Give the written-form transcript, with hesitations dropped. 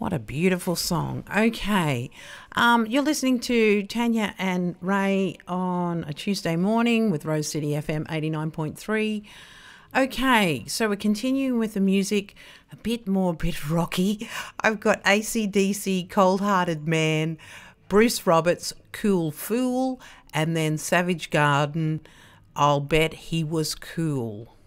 What a beautiful song. Okay. You're listening to Tanya and Ray on a Tuesday morning with Rose City FM 89.3. Okay, so we're continuing with the music, a bit rocky. I've got AC/DC, Cold Hearted Man, Bruce Roberts, Cool Fool, and then Savage Garden, I'll Bet He Was Cool.